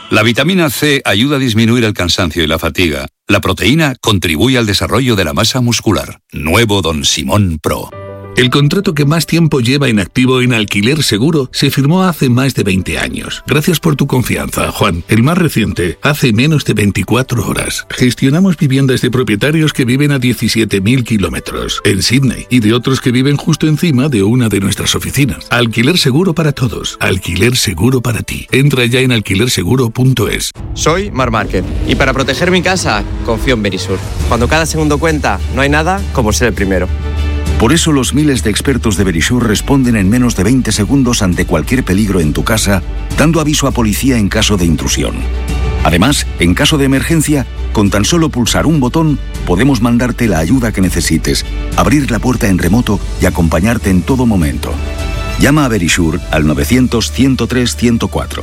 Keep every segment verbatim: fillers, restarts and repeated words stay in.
La vitamina C ayuda a disminuir el cansancio y la fatiga. La proteína contribuye al desarrollo de la masa muscular. Nuevo Don Simón Pro. El contrato que más tiempo lleva en activo en Alquiler Seguro se firmó hace más de veinte años. Gracias por tu confianza, Juan. El más reciente, hace menos de veinticuatro horas. Gestionamos viviendas de propietarios que viven a diecisiete mil kilómetros en Sydney y de otros que viven justo encima de una de nuestras oficinas. Alquiler Seguro para todos. Alquiler Seguro para ti. Entra ya en alquiler seguro punto es. Soy Mar Márquez y para proteger mi casa confío en Verisur. Cuando cada segundo cuenta, no hay nada como ser el primero. Por eso los miles de expertos de Verisur responden en menos de veinte segundos ante cualquier peligro en tu casa, dando aviso a policía en caso de intrusión. Además, en caso de emergencia, con tan solo pulsar un botón, podemos mandarte la ayuda que necesites, abrir la puerta en remoto y acompañarte en todo momento. Llama a Verisur al novecientos, ciento tres, ciento cuatro.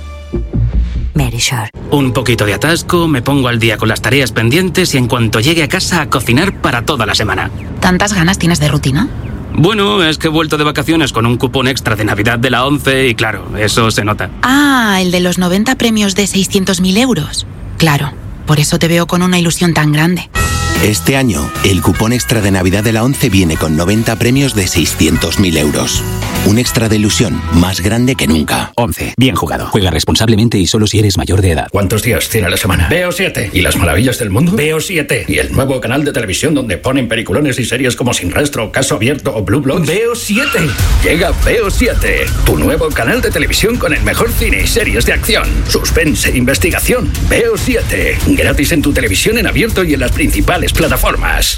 Verisur. Un poquito de atasco, me pongo al día con las tareas pendientes y en cuanto llegue a casa a cocinar para toda la semana. ¿Tantas ganas tienes de rutina? Bueno, es que he vuelto de vacaciones con un cupón extra de Navidad de la ONCE y claro, eso se nota. Ah, el de los noventa premios de seiscientos mil euros. Claro, por eso te veo con una ilusión tan grande. Este año, el cupón extra de Navidad de la ONCE viene con noventa premios de seiscientos mil euros. Un extra de ilusión más grande que nunca. ONCE. Bien jugado. Juega responsablemente y solo si eres mayor de edad. ¿Cuántos días tiene la semana? Veo siete. ¿Y las maravillas del mundo? Veo siete. ¿Y el nuevo canal de televisión donde ponen peliculones y series como Sin Rastro, Caso Abierto o Blue Bloods? Veo siete. Llega Veo siete. Tu nuevo canal de televisión con el mejor cine y series de acción, suspense e investigación. Veo siete. Gratis en tu televisión en abierto y en las principales plataformas.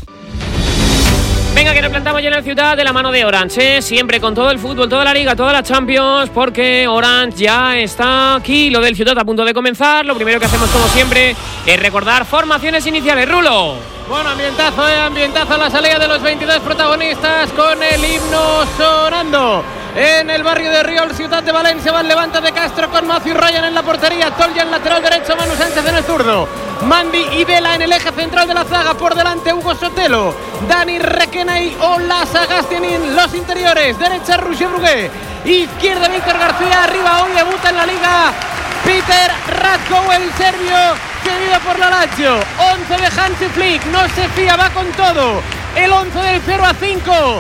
Venga, que nos plantamos ya en el Ciudad de la mano de Orange, ¿eh? Siempre con todo el fútbol, toda la Liga, toda la Champions, porque Orange ya está aquí, lo del Ciudad a punto de comenzar. Lo primero que hacemos, como siempre, es recordar formaciones iniciales. Rulo. Bueno, ambientazo, eh, ambientazo la salida de los veintidós protagonistas con el himno sonando. En el barrio de Riol, Ciudad de Valencia, va el Levante de Castro con Matthew Ryan en la portería, Tolja en lateral derecho, Manu Sánchez en el zurdo, Mandy y Vela en el eje central de la zaga, por delante Hugo Sotelo, Dani Requenay o la Sagastianin, los interiores, derecha Roger Brugué, izquierda Víctor García, arriba hoy debuta en la Liga Peter Ratko, el serbio cedido por la Lazio. Once de Hansi Flick, no se fía, va con todo, el once del cero a cinco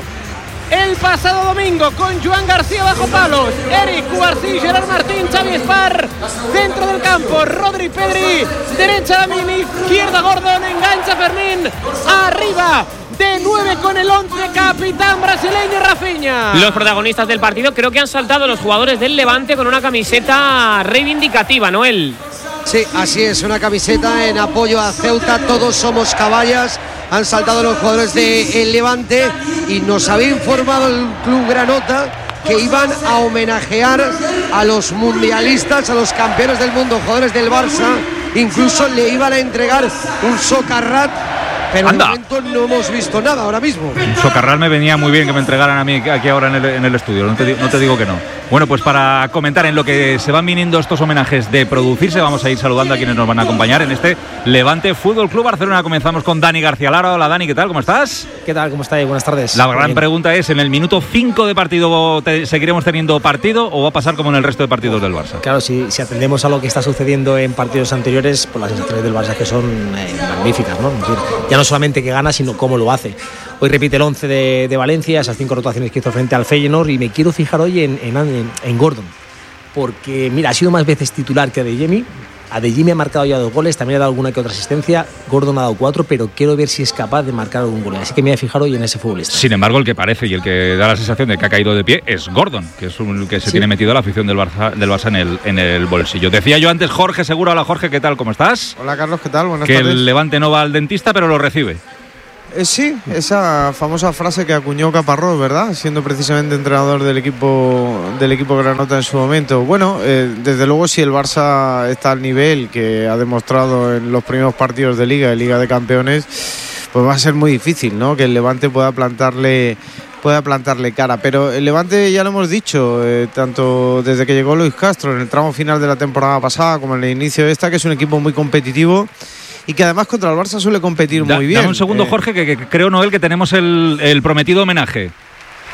el pasado domingo, con Joan García bajo palos, Eric Cubarsí, Gerard Martín, Xavi Espar, centro del campo, Rodri Pedri, derecha Lamine, izquierda Gordon, engancha Fermín, arriba de nueve con el once, capitán brasileño Rafinha. Los protagonistas del partido creo que han saltado los jugadores del Levante con una camiseta reivindicativa, Noel. Sí, así es, una camiseta en apoyo a Ceuta, todos somos caballas. Han saltado los jugadores del Levante y nos había informado el Club Granota que iban a homenajear a los mundialistas, a los campeones del mundo, jugadores del Barça. Incluso le iban a entregar un socarrat, pero de momento no hemos visto nada ahora mismo. Un socarrat me venía muy bien que me entregaran a mí aquí ahora en el, en el estudio, no te, no te digo que no. Bueno, pues para comentar en lo que se van viniendo estos homenajes de producirse, vamos a ir saludando a quienes nos van a acompañar en este Levante Fútbol Club Barcelona. Comenzamos con Dani García Lara. Hola Dani, ¿qué tal? ¿Cómo estás? ¿Qué tal? ¿Cómo estáis? Buenas tardes. La gran pregunta es, ¿en el minuto cinco de partido te, seguiremos teniendo partido o va a pasar como en el resto de partidos del Barça? Claro, si, si atendemos a lo que está sucediendo en partidos anteriores, pues las sensaciones del Barça que son eh, magníficas, ¿no? Ya no solamente que gana, sino cómo lo hace. Hoy repite el once de, de Valencia, esas cinco rotaciones que hizo frente al Feyenoord, y me quiero fijar hoy en, en, en, en Gordon, porque mira, ha sido más veces titular que Adeyemi. Adeyemi ha marcado ya dos goles, también ha dado alguna que otra asistencia, Gordon ha dado cuatro, pero quiero ver si es capaz de marcar algún gol, así que me voy a fijar hoy en ese futbolista. Sin embargo, el que parece y el que da la sensación de que ha caído de pie es Gordon, que es un, el que se sí. tiene metido a la afición del Barça, del Barça en, el, en el bolsillo. Decía yo antes, Jorge Seguro. Hola Jorge, ¿qué tal? ¿Cómo estás? Hola Carlos, ¿qué tal? Buenas que tardes. Que el Levante no va al dentista, pero lo recibe. Eh, sí, esa famosa frase que acuñó Caparrós, ¿verdad? Siendo precisamente entrenador del equipo del equipo Granota en su momento. Bueno, eh, desde luego si el Barça está al nivel que ha demostrado en los primeros partidos de Liga, de Liga de Campeones, pues va a ser muy difícil, ¿no? Que el Levante pueda plantarle pueda plantarle cara. Pero el Levante, ya lo hemos dicho, eh, tanto desde que llegó Luis Castro en el tramo final de la temporada pasada como en el inicio de esta, que es un equipo muy competitivo y que además contra el Barça suele competir da, muy bien. Dame un segundo, eh. Jorge, que, que creo, Noel, que tenemos el, el prometido homenaje.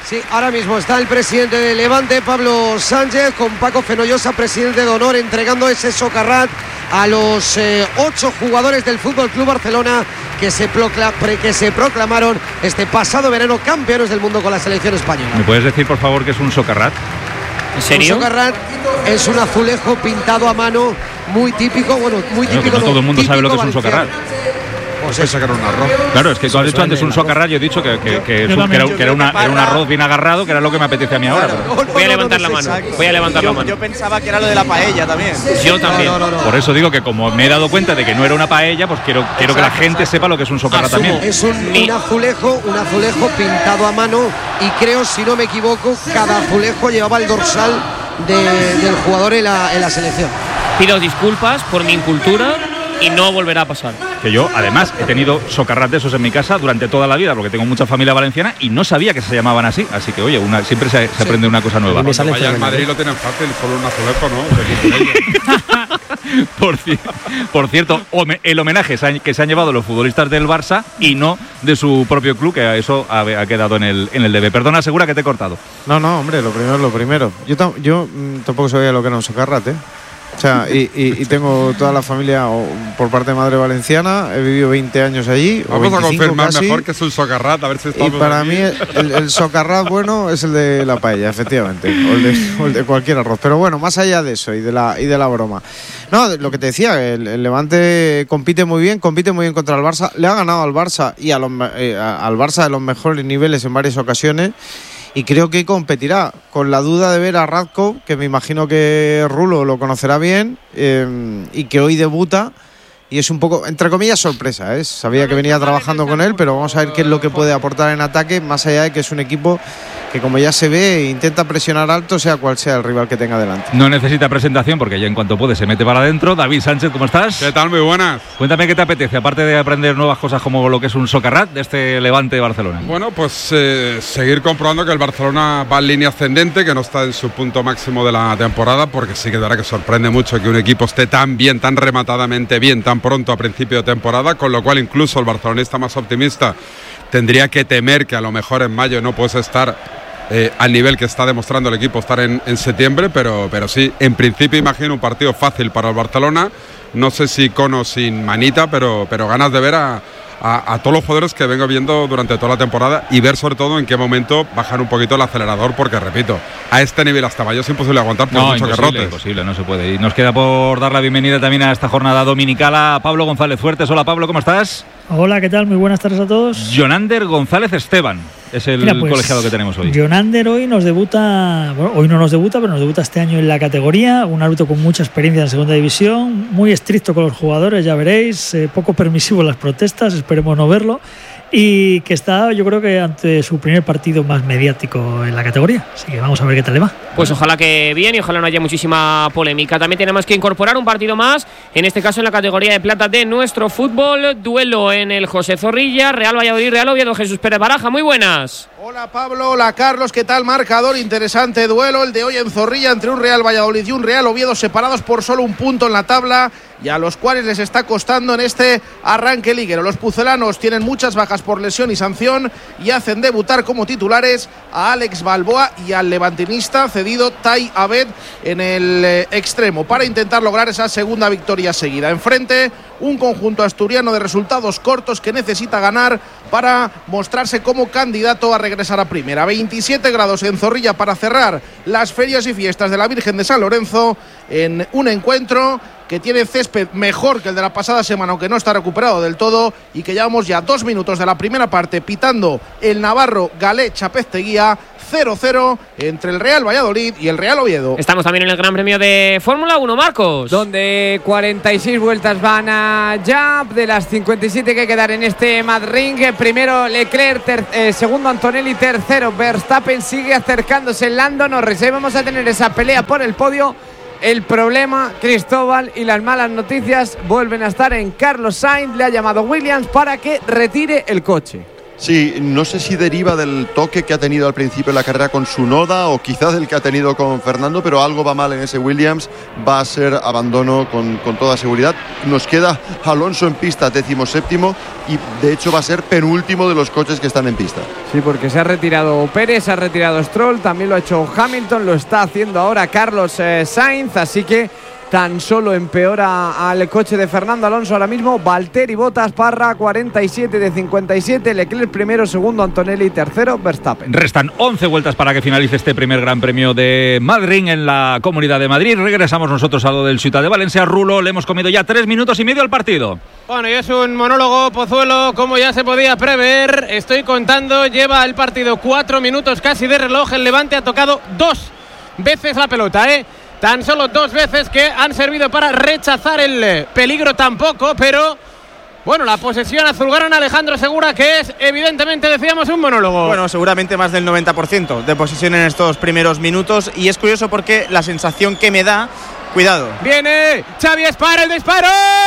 Sí, ahora mismo está el presidente del Levante, Pablo Sánchez, con Paco Fenollosa, presidente de honor, entregando ese socarrat a los eh, ocho jugadores del Fútbol Club Barcelona que se, procla- que se proclamaron este pasado verano campeones del mundo con la selección española. ¿Me puedes decir, por favor, qué es un socarrat? ¿En serio? Un socarrat es un azulejo pintado a mano muy típico, bueno, muy Bueno, típico. no todo el mundo sabe lo que es un valenciano. socarrat. Pues eso era un arroz. Claro, es que tú has dicho antes un socarrat, yo he dicho que, que, que, es un- que era, que era una- era un arroz bien agarrado, que era lo que me apetece a mí ahora. pero- Voy a levantar la mano. Voy a levantar la mano. Yo pensaba que era lo de la paella también. Yo también. Por eso digo que como me he dado cuenta de que no era una paella, pues quiero, quiero que la gente sepa lo que es un socarrat Asumo, también. es un, un azulejo, un azulejo pintado a mano y creo, si no me equivoco, cada azulejo llevaba el dorsal de- del jugador en la, en la selección. Pido disculpas por mi incultura y no volverá a pasar. Que yo, además, he tenido socarrat de esos en mi casa durante toda la vida, porque tengo mucha familia valenciana y no sabía que se llamaban así. Así que, oye, una, siempre se, se aprende una cosa nueva. Cuando vaya al Madrid lo tienen fácil, solo un azulejo, ¿no? Por, ci- por cierto, home- el homenaje se han- que se han llevado los futbolistas del Barça y no de su propio club, que eso ha, ha quedado en el, en el debe. Perdona, Segura, que te he cortado. No, no, hombre, lo primero es lo primero. Yo, tam- yo mm, tampoco sabía lo que era un socarrat, ¿eh? O sea, y, y- y tengo toda la familia o, por parte de madre valenciana, he vivido veinte años allí. o Vamos a veinticinco confirmar casi, mejor que es un socarrat, a ver si y estamos para aquí. mí el, el socarrat bueno es el de la paella, efectivamente, o el, de, o el de cualquier arroz. Pero bueno, más allá de eso y de la, y de la broma. No, lo que te decía, el, el Levante compite muy bien, compite muy bien contra el Barça. Le ha ganado al Barça y a los, eh, a- al Barça de los mejores niveles en varias ocasiones. Y creo que competirá, con la duda de ver a Radko, que me imagino que Rulo lo conocerá bien, eh, y que hoy debuta. Y es un poco, entre comillas, sorpresa, ¿eh? Sabía que venía trabajando con él, pero vamos a ver qué es lo que puede aportar en ataque, más allá de que es un equipo que, como ya se ve, intenta presionar alto, sea cual sea el rival que tenga delante. No necesita presentación porque ya en cuanto puede se mete para adentro. David Sánchez, ¿cómo estás? ¿Qué tal? Muy buenas. Cuéntame qué te apetece, aparte de aprender nuevas cosas como lo que es un socarrat de este Levante de Barcelona. Bueno, pues eh, seguir comprobando que el Barcelona va en línea ascendente, que no está en su punto máximo de la temporada, porque sí que de verdad que sorprende mucho que un equipo esté tan bien, tan rematadamente bien, tan pronto a principio de temporada, con lo cual incluso el barcelonista más optimista tendría que temer que a lo mejor en mayo no puedes estar eh, al nivel que está demostrando el equipo estar en, en septiembre, pero, pero sí, en principio imagino un partido fácil para el Barcelona, no sé si con o sin manita, pero, pero ganas de ver a A, a todos los jugadores que vengo viendo durante toda la temporada y ver sobre todo en qué momento bajar un poquito el acelerador, porque repito, a este nivel hasta mayo es imposible aguantar por No, mucho que imposible, rotes. imposible, no se puede. Y nos queda por dar la bienvenida también a esta jornada dominical a Pablo González Fuertes. Hola Pablo, ¿cómo estás? Hola, ¿qué tal? Muy buenas tardes a todos. Jonander González Esteban es el Mira, pues, colegiado que tenemos hoy. Jonander hoy nos debuta, bueno, hoy no nos debuta, pero nos debuta este año en la categoría, un árbitro con mucha experiencia en segunda división, muy estricto con los jugadores, ya veréis, eh, poco permisivo en las protestas, esperemos no verlo, y que está, yo creo que ante su primer partido más mediático en la categoría, así que vamos a ver qué tal le va. Pues ojalá que bien y ojalá no haya muchísima polémica. También tenemos que incorporar un partido más, en este caso en la categoría de plata de nuestro fútbol, duelo en el José Zorrilla, Real Valladolid, Real Oviedo, Jesús Pérez Baraja, muy buenas. Hola Pablo, hola Carlos, ¿qué tal? Marcador, interesante duelo el de hoy en Zorrilla entre un Real Valladolid y un Real Oviedo separados por solo un punto en la tabla y a los cuales les está costando en este arranque liguero. Los pucelanos tienen muchas bajas por lesión y sanción y hacen debutar como titulares a Alex Balboa y al levantinista cedido Tai Abed en el eh, extremo para intentar lograr esa segunda victoria seguida. Enfrente, un conjunto asturiano de resultados cortos que necesita ganar para mostrarse como candidato a regresar a primera. veintisiete grados en Zorrilla para cerrar las ferias y fiestas de la Virgen de San Lorenzo en un encuentro que tiene césped mejor que el de la pasada semana, aunque no está recuperado del todo, y que llevamos ya dos minutos de la primera parte pitando el navarro Galé Chapezteguía, cero cero entre el Real Valladolid y el Real Oviedo. Estamos también en el Gran Premio de Fórmula uno, Marcos. Donde cuarenta y seis vueltas van a ya, de las cincuenta y siete que hay que dar en este Mad Ring. Primero Leclerc, ter, eh, segundo Antonelli, tercero Verstappen, sigue acercándose Lando Norris. Ahí vamos a tener esa pelea por el podio. El problema, Cristóbal, y las malas noticias vuelven a estar en Carlos Sainz. Le ha llamado Williams para que retire el coche. Sí, no sé si deriva del toque que ha tenido al principio de la carrera con Tsunoda o quizás del que ha tenido con Fernando, pero algo va mal en ese Williams, va a ser abandono con, con toda seguridad. Nos queda Alonso en pista, décimo séptimo, y de hecho va a ser penúltimo de los coches que están en pista. Sí, porque se ha retirado Pérez, se ha retirado Stroll, también lo ha hecho Hamilton, lo está haciendo ahora Carlos eh, Sainz, así que tan solo empeora al coche de Fernando Alonso ahora mismo. Valtteri Bottas, Parra, cuarenta y siete de cincuenta y siete. Leclerc primero, segundo Antonelli, tercero Verstappen. Restan once vueltas para que finalice este primer Gran Premio de Madrid en la Comunidad de Madrid. Regresamos nosotros a lo del Ciutat de Valencia. Rulo, le hemos comido ya tres minutos y medio al partido. Bueno, y es un monólogo, Pozuelo, como ya se podía prever. Estoy contando, lleva el partido cuatro minutos casi de reloj. El Levante ha tocado dos veces la pelota, ¿eh? Tan solo dos veces que han servido para rechazar el peligro tampoco, pero bueno, la posesión azulgrana, Alejandro Segura, que es evidentemente, decíamos, un monólogo. Bueno, seguramente más del noventa por ciento de posesión en estos primeros minutos, y es curioso porque la sensación que me da, cuidado. Viene Xavi Espar, el disparo.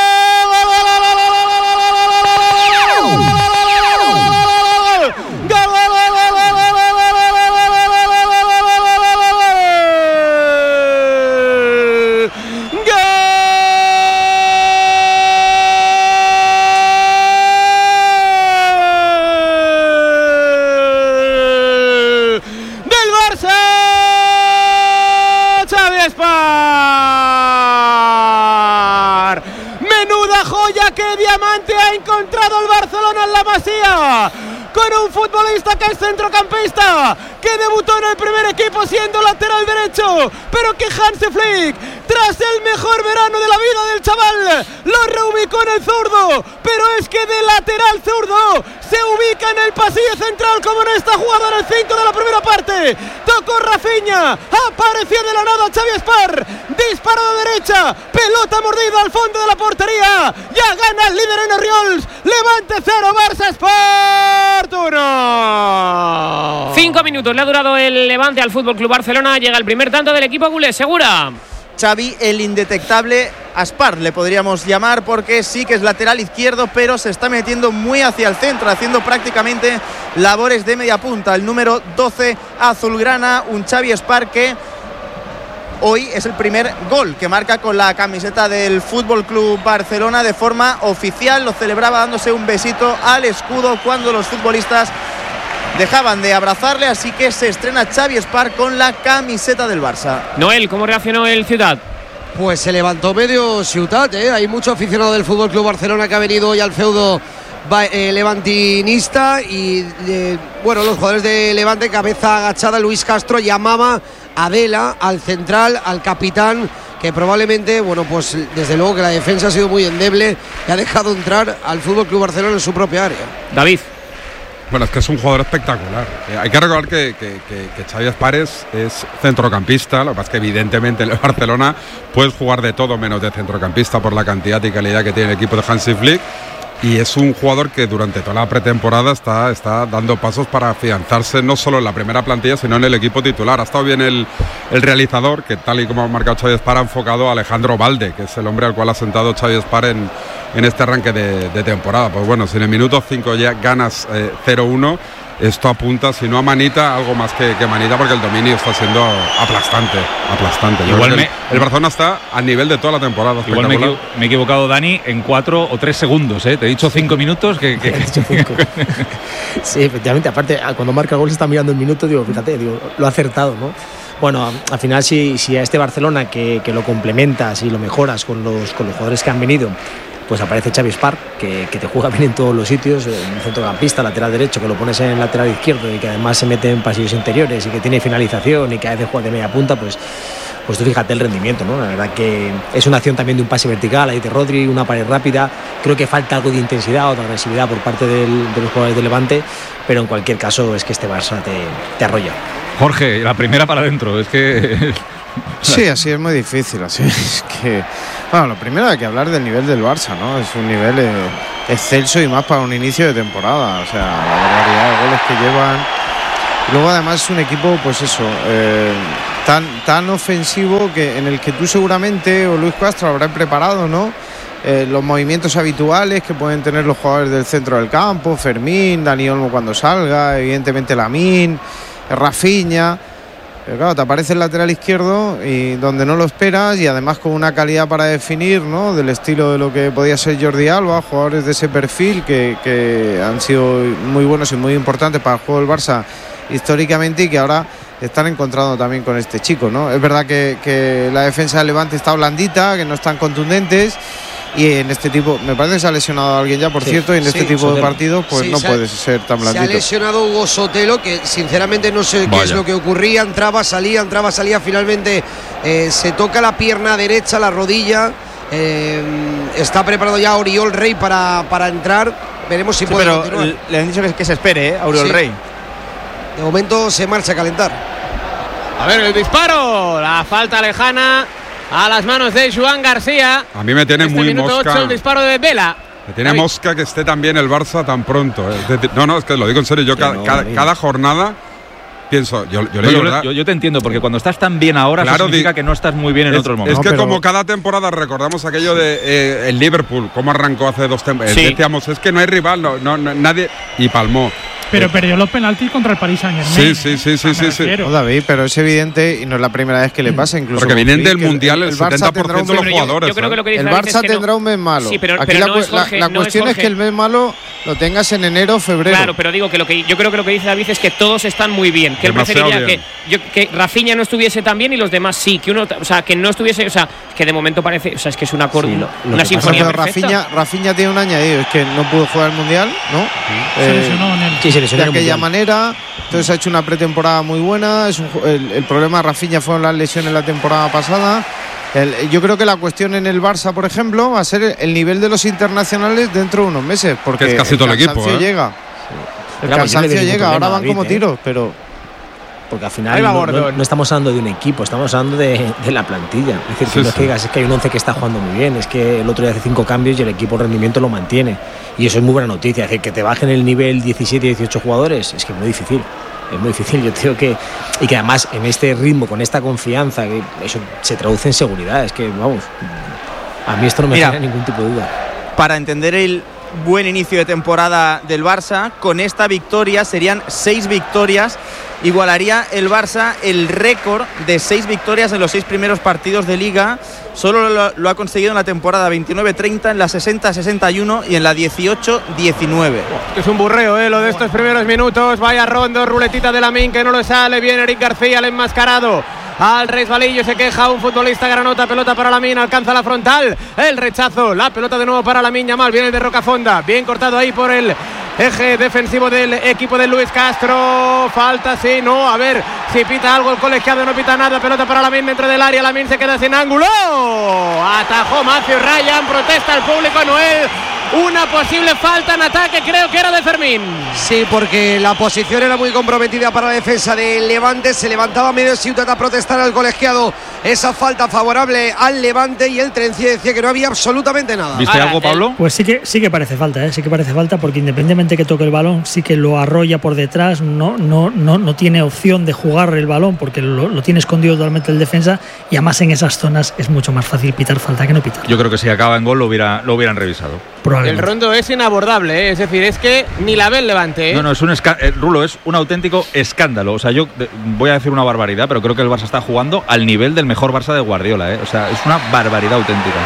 ¡Qué diamante ha encontrado el Barcelona en la Masía! Con un futbolista que es centrocampista, que debutó en el primer equipo siendo lateral derecho, pero que Hansi Flick, tras el mejor verano de la vida del chaval, lo reubicó en el zurdo, pero es que de lateral zurdo se ubica en el pasillo central como en esta jugada en el cinco de la primera parte. Tocó Rafinha, apareció de la nada Xavi Espar, disparo de derecha, pelota mordida al fondo de la portería, ya gana el líder en Oriols, Levante cero, Barça Sport uno. Cinco minutos le ha durado el Levante al Fútbol Club Barcelona, llega el primer tanto del equipo culé. Segura. Xavi, el indetectable Aspar, le podríamos llamar, porque sí que es lateral izquierdo, pero se está metiendo muy hacia el centro, haciendo prácticamente labores de media punta. El número doce azulgrana, un Xavi Aspar que hoy es el primer gol que marca con la camiseta del Fútbol Club Barcelona de forma oficial. Lo celebraba dándose un besito al escudo cuando los futbolistas dejaban de abrazarle, así que se estrena Xavi Espar con la camiseta del Barça. Noel, ¿cómo reaccionó el Ciutat? Pues se levantó medio Ciutat, ¿eh? Hay mucho aficionado del Fútbol Club Barcelona que ha venido hoy al feudo eh, levantinista y eh, bueno, los jugadores de Levante, cabeza agachada. Luis Castro llamaba a Vela, al central, al capitán, que probablemente, bueno, pues desde luego que la defensa ha sido muy endeble y ha dejado entrar al Fútbol Club Barcelona en su propia área. David. Bueno, es que es un jugador espectacular. Eh, hay que recordar que, que, que, que Xavi Espar es, es centrocampista. Lo que pasa es que evidentemente en el Barcelona puedes jugar de todo menos de centrocampista por la cantidad y calidad que tiene el equipo de Hansi Flick. Y es un jugador que durante toda la pretemporada está, está dando pasos para afianzarse no solo en la primera plantilla, sino en el equipo titular. Ha estado bien el, el realizador, que tal y como ha marcado Xavi Espar, ha enfocado a Alejandro Balde, que es el hombre al cual ha sentado Xavi Espar en, en este arranque de, de temporada. Pues bueno, si en el minuto cinco ya ganas eh, cero uno, esto apunta, si no a manita, algo más que, que manita, porque el dominio está siendo aplastante, aplastante. Igual me, el, el Barcelona está al nivel de toda la temporada. Igual me, me he equivocado, Dani, en cuatro o tres segundos, ¿eh? Te he dicho cinco minutos. Que, que... cinco. Sí, efectivamente, aparte, cuando marca el gol se está mirando el minuto, digo, fíjate, digo, lo ha acertado, ¿no? Bueno, al final si, si a este Barcelona que, que lo complementas y lo mejoras con los, con los jugadores que han venido, pues aparece Xavi Espar, que, que te juega bien en todos los sitios, un centrocampista, lateral derecho, que lo pones en lateral izquierdo y que además se mete en pasillos interiores y que tiene finalización y que a veces juega de media punta, pues, pues tú fíjate el rendimiento, ¿no? La verdad que es una acción también de un pase vertical, ahí de Rodri, una pared rápida. Creo que falta algo de intensidad o de agresividad por parte del, de los jugadores de Levante, pero en cualquier caso es que este Barça te, te arrolla. Jorge, la primera para adentro, es que... Sí, así es muy difícil, así es que... Bueno, lo primero hay que hablar del nivel del Barça, ¿no? Es un nivel eh, excelso y más para un inicio de temporada, o sea, la barbaridad de goles que llevan. Luego además es un equipo, pues eso, eh, tan, tan ofensivo que en el que tú seguramente, o Luis Castro habrá preparado, ¿no? eh, los movimientos habituales que pueden tener los jugadores del centro del campo, Fermín, Dani Olmo cuando salga, evidentemente Lamine, Rafinha. Pero claro, te aparece el lateral izquierdo y donde no lo esperas, y además con una calidad para definir, ¿no? Del estilo de lo que podía ser Jordi Alba, jugadores de ese perfil que, que han sido muy buenos y muy importantes para el juego del Barça históricamente, y que ahora están encontrando también con este chico, ¿no? Es verdad que, que la defensa del Levante está blandita, que no están contundentes, y en este tipo, me parece que se ha lesionado a alguien ya, por sí, cierto, y en sí, este tipo Sotelo. de partidos pues sí, no puede ha, ser tan blandito. Se ha lesionado Hugo Sotelo, que sinceramente no sé Vaya. qué es lo que ocurría, entraba, salía, entraba, salía, finalmente eh, se toca la pierna derecha, la rodilla, eh, está preparado ya Oriol Rey para, para entrar, veremos si sí, puede pero continuar. Le han dicho que, que se espere, ¿eh? Oriol sí. Rey. De momento se marcha a calentar. A ver el disparo, la falta lejana a las manos de Joan García. A mí me tiene este muy minuto mosca. ocho, el disparo de Vela. Me tiene David. mosca que esté también el Barça tan pronto. ¿eh? No, no, es que lo digo en serio. Yo cada, no, cada, cada jornada pienso, yo, yo, no, yo, yo, yo te entiendo, porque cuando estás tan bien ahora, claro, eso significa di, que no estás muy bien en es, otros momentos. Es que no, pero... como cada temporada recordamos aquello de eh, el Liverpool, cómo arrancó hace dos temporadas. Sí. Decíamos, es que no hay rival, no, no, no, nadie, y palmó. Pero eh, perdió los penaltis contra el Paris Saint-Germain. Sí, sí, sí, sí, sí, sí. No, David, pero es evidente y no es la primera vez que le pasa, incluso. Porque vienen del Mundial el, el setenta por ciento de los jugadores. Yo, yo creo que lo que dice el Barça es que tendrá no. un mes malo. Sí, pero, Aquí pero la, no es Jorge, la, la no cuestión es, es que el mes malo lo tengas en enero, febrero. Claro, pero digo que lo que yo creo que lo que dice David es que todos están muy bien. Que él preferiría que, yo, que Rafinha no estuviese tan bien y los demás sí. Que uno, o sea, que no estuviese, o sea, que de momento parece, o sea, es que es un acorde, sí, lo, lo una sinfonía pasa, perfecta. Rafinha, Rafinha tiene un añadido, es que no pudo jugar el Mundial, ¿no? Sí. Eh, se lesionó en el. Sí, se lesionó de aquella manera. Entonces ha hecho una pretemporada muy buena. Es un, el, el problema de Rafinha fueron las lesiones la temporada pasada. El, yo creo que la cuestión en el Barça, por ejemplo, va a ser el nivel de los internacionales dentro de unos meses, porque que es casi el todo el equipo, ¿eh? llega. El claro, cansancio llega, ahora van David, como tiros, ¿eh? pero porque al final no, no, no estamos hablando de un equipo, estamos hablando de, de la plantilla. Es decir, sí, que no sí. es que digas, es que hay un once que está jugando muy bien, es que el otro día hace cinco cambios y el equipo rendimiento lo mantiene. Y eso es muy buena noticia. Es decir, que te bajen el nivel diecisiete, dieciocho jugadores, es que es muy difícil. Es muy difícil, yo creo que. Y que además en este ritmo, con esta confianza, que eso se traduce en seguridad. Es que, vamos, a mí esto no me genera ningún tipo de duda. Para entender el buen inicio de temporada del Barça, con esta victoria serían seis victorias. Igualaría el Barça el récord de seis victorias en los seis primeros partidos de Liga. Solo lo, lo ha conseguido en la temporada veintinueve treinta, en la sesenta sesenta y uno y en la dieciocho diecinueve. Es un burreo, ¿eh? Lo de estos primeros minutos. Vaya rondo, ruletita de Lamine que no le sale bien. Eric García, el enmascarado. Al resbalillo se queja un futbolista granota, pelota para Lamine, alcanza la frontal, el rechazo, la pelota de nuevo para Lamine Yamal, viene el de Rocafonda, bien cortado ahí por el eje defensivo del equipo de Luis Castro, falta, sí, no, a ver si pita algo el colegiado, no pita nada, pelota para Lamine dentro del área, Lamine se queda sin ángulo, atajó Matthew Ryan, protesta el público, Noel, una posible falta en ataque, creo que era de Fermín. Sí, porque la posición era muy comprometida para la defensa del Levante, se levantaba medio Ciutat a protestar al colegiado esa falta favorable al Levante y el Trenci decía que no había absolutamente nada. ¿Viste algo, Pablo? Pues sí que sí que parece falta, ¿eh? sí que parece falta porque independientemente que toque el balón, sí que lo arrolla por detrás, no, no, no, no tiene opción de jugar el balón porque lo, lo tiene escondido totalmente el defensa y además en esas zonas es mucho más fácil pitar falta que no pitar. Yo creo que si acaba en gol lo, hubiera, lo hubieran revisado. El rondo es inabordable, ¿eh? Es decir, es que ni la ve el Levante. ¿eh? No, no, es un esca- eh, Rulo, es un auténtico escándalo. O sea, yo de, voy a decir una barbaridad, pero creo que el Barça está jugando al nivel del mejor Barça de Guardiola, ¿eh? O sea, es una barbaridad auténtica.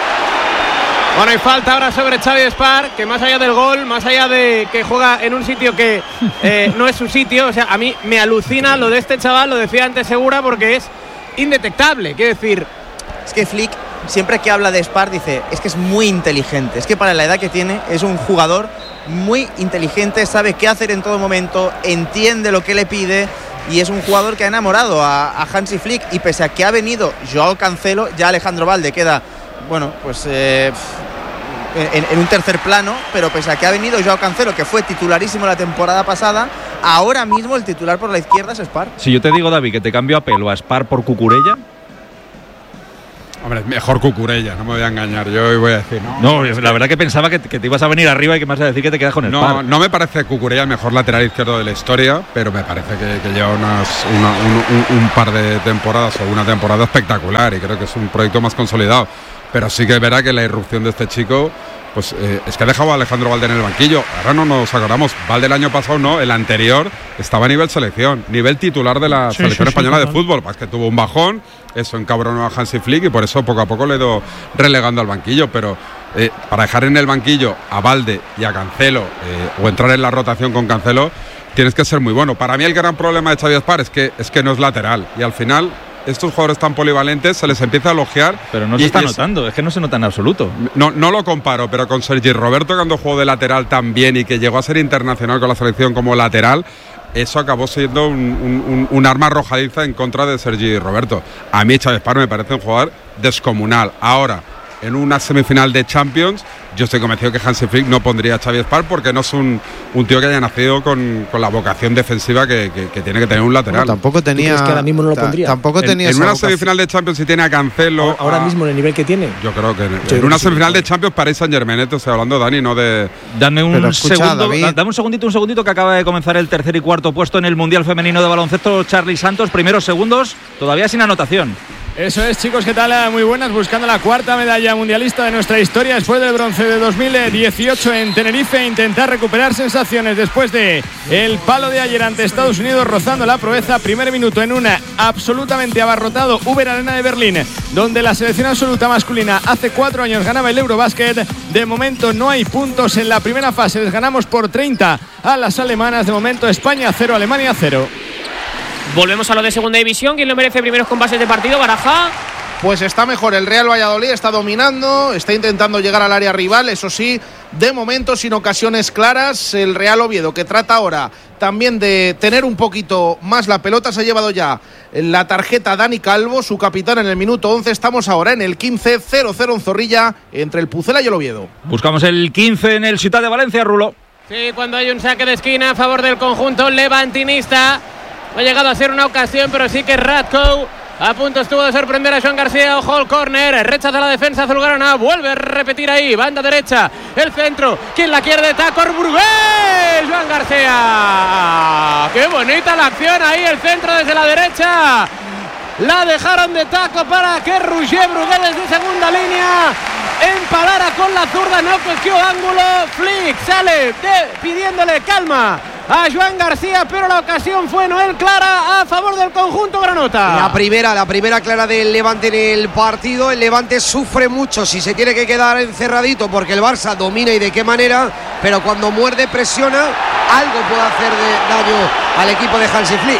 Bueno, hay falta ahora sobre Xavi Espar, que más allá del gol, más allá de que juega en un sitio que eh, no es su sitio, o sea, a mí me alucina lo de este chaval, lo decía antes Segura, porque es indetectable, quiero decir. Es que Flick, siempre que habla de Espar, dice, es que es muy inteligente, es que para la edad que tiene, es un jugador muy inteligente, sabe qué hacer en todo momento, entiende lo que le pide, y es un jugador que ha enamorado a, a Hansi Flick, y pese a que ha venido Joao Cancelo, ya Alejandro Valde queda, bueno, pues eh, en, en un tercer plano, pero pese a que ha venido Joao Cancelo, que fue titularísimo la temporada pasada, ahora mismo el titular por la izquierda es Espar. Si yo te digo, David, que te cambio a Pelo a Espar por Cucurella. Hombre, mejor Cucurella, no me voy a engañar, yo hoy voy a decir no. No, la verdad que pensaba que, que te ibas a venir arriba y que me vas a decir que te quedas con el no, par. No me parece Cucurella el mejor lateral izquierdo de la historia, pero me parece que, que lleva unas, una, un, un, un par de temporadas o una temporada espectacular y creo que es un proyecto más consolidado. pero sí que es verdad que la irrupción de este chico, pues eh, es que ha dejado a Alejandro Valde en el banquillo. Ahora no nos acordamos, Valde el año pasado no, el anterior estaba a nivel selección, nivel titular de la Sí, selección sí, sí, española de total. fútbol. Es que tuvo un bajón, eso encabronó a Hansi Flick y por eso poco a poco le he ido relegando al banquillo, pero eh, para dejar en el banquillo a Valde y a Cancelo, eh, o entrar en la rotación con Cancelo, tienes que ser muy bueno. Para mí el gran problema de Xavi Espar es que, es que no es lateral y al final estos jugadores tan polivalentes se les empieza a elogiar. Pero no se y, está y es, notando, es que no se nota en absoluto. No, no lo comparo, pero con Sergi Roberto, cuando jugó de lateral tan bien y que llegó a ser internacional con la selección como lateral, eso acabó siendo un, un, un arma arrojadiza en contra de Sergi Roberto. A mí Xavi Espar me parece un jugador descomunal. Ahora, en una semifinal de Champions, yo estoy convencido que Hansi Flick no pondría a Xavi Espar porque no es un, un tío que haya nacido con, con la vocación defensiva que, que, que tiene que tener un lateral. Bueno, tampoco tenía. ¿Tú crees que ahora mismo no lo pondría? Tampoco En, tenía en esa una vocación. semifinal de Champions, si tiene a Cancelo. Ahora, ahora a, mismo en el nivel que tiene. Yo creo que en, Yo en una sí, semifinal sí. de Champions, Paris Saint-Germain, esto estoy hablando, Dani, no de. Dame un Pero escucha, segundo, David. da- dame un segundito, un segundito que acaba de comenzar el tercer y cuarto puesto en el Mundial Femenino de Baloncesto. Charly Santos, primeros segundos, todavía sin anotación. Eso es, chicos, ¿qué tal? Muy buenas, buscando la cuarta medalla mundialista de nuestra historia después del bronce de dos mil dieciocho en Tenerife, intentar recuperar sensaciones después de el palo de ayer ante Estados Unidos, rozando la proeza. Primer minuto en una absolutamente abarrotado Uber Arena de Berlín, donde la selección absoluta masculina hace cuatro años ganaba el Eurobasket. De momento no hay puntos en la primera fase, les ganamos por treinta a las alemanas. De momento España cero, Alemania cero. Volvemos a lo de segunda división. ¿Quién lo merece primeros compases de partido? Baraja. Pues está mejor, el Real Valladolid está dominando, está intentando llegar al área rival, eso sí, de momento sin ocasiones claras. El Real Oviedo, que trata ahora también de tener un poquito más la pelota, se ha llevado ya la tarjeta Dani Calvo, su capitán, en el minuto once. Estamos ahora en el quince, cero cero en Zorrilla, entre el Pucela y el Oviedo. Buscamos el quince en el Ciutat de Valencia, Rulo. Sí, cuando hay un saque de esquina a favor del conjunto levantinista. No ha llegado a ser una ocasión, pero sí que Radko a punto estuvo de sorprender a Joan García. Ojo al córner, rechaza la defensa azulgrana, vuelve a repetir ahí, banda derecha, el centro, ¿quién la quiere de taco? Brugués, Joan García. Qué bonita la acción ahí, el centro desde la derecha. La dejaron de taco para que Roger Brugués desde segunda línea empalara con la zurda, no cogió ángulo. Flick sale de, pidiéndole calma a Joan García, pero la ocasión fue Noel clara a favor del conjunto granota. La primera, la primera clara del Levante en el partido. El Levante sufre mucho si se tiene que quedar encerradito porque el Barça domina y de qué manera, pero cuando muerde, presiona, algo puede hacer de daño al equipo de Hansi Flick.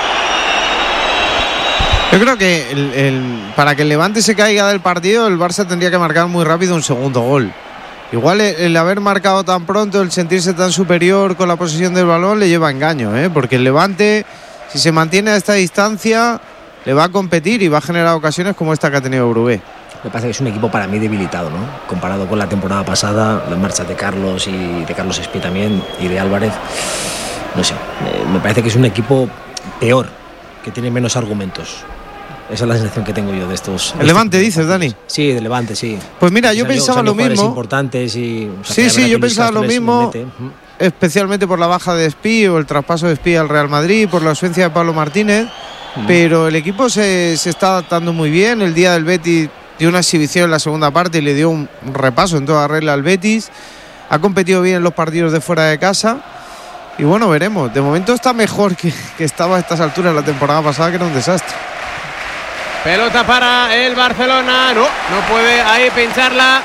Yo creo que el, el, para que el Levante se caiga del partido, el Barça tendría que marcar muy rápido un segundo gol. Igual el, el haber marcado tan pronto, el sentirse tan superior con la posesión del balón, le lleva a engaño, ¿eh? Porque el Levante, si se mantiene a esta distancia, le va a competir y va a generar ocasiones como esta que ha tenido Brugué. Me parece que es un equipo para mí debilitado, ¿no? Comparado con la temporada pasada, las marchas de Carlos y de Carlos Espí también y de Álvarez. No sé, me parece que es un equipo peor, que tiene menos argumentos. Esa es la sensación que tengo yo de estos. ¿El Levante dices, Dani? Sí, del Levante, sí. Pues mira, yo Salió, pensaba lo mismo. Importantes y, o sea, sí, sí, yo pensaba lo mismo. Mete. Especialmente por la baja de Espí o el traspaso de Espí al Real Madrid, por la ausencia de Pablo Martínez. Mm. Pero el equipo se, se está adaptando muy bien. El día del Betis dio una exhibición en la segunda parte y le dio un repaso en toda regla al Betis. Ha competido bien en los partidos de fuera de casa. Y bueno, veremos. De momento está mejor que, que estaba a estas alturas la temporada pasada, que era un desastre. Pelota para el Barcelona. No, no puede ahí pincharla.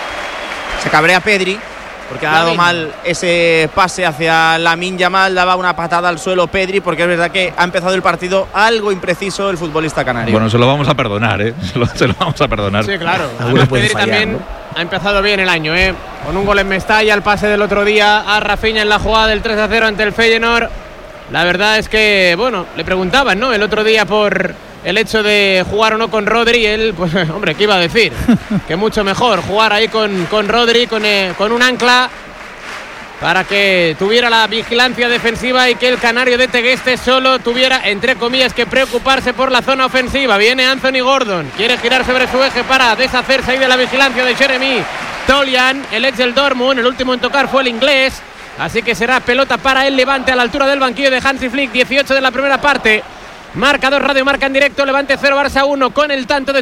Se cabrea Pedri porque ha dado mal ese pase hacia Lamine Yamal. Daba una patada al suelo Pedri, porque es verdad que ha empezado el partido algo impreciso el futbolista canario. Bueno, se lo vamos a perdonar, ¿eh? Se lo, se lo vamos a perdonar. Sí, claro. Además, Pedri fallar, también, ¿no? Ha empezado bien el año, ¿eh? Con un gol en Mestalla, el pase del otro día a Rafinha en la jugada del tres a cero ante el Feyenoord. La verdad es que, bueno, le preguntaban, ¿no? El otro día por el hecho de jugar o no con Rodri. Él, pues, hombre, ¿qué iba a decir? Que mucho mejor jugar ahí con, con Rodri, con, eh, con un ancla, para que tuviera la vigilancia defensiva y que el canario de Tegueste solo tuviera, entre comillas, que preocuparse por la zona ofensiva. Viene Anthony Gordon, quiere girar sobre su eje para deshacerse ahí de la vigilancia de Jeremy Tolian, el ex del Dortmund. El último en tocar fue el inglés, así que será pelota para el Levante a la altura del banquillo de Hansi Flick. Dieciocho de la primera parte. Marcador Radio Marca en directo. Levante cero, Barça uno, con el tanto de